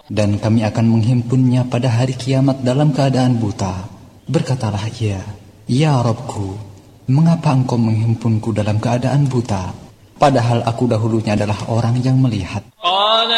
dan kami akan menghimpunnya pada hari kiamat dalam keadaan buta. Berkatalah ia, Ya Rabbku, mengapa engkau menghimpunku dalam keadaan buta, padahal aku dahulunya adalah orang yang melihat?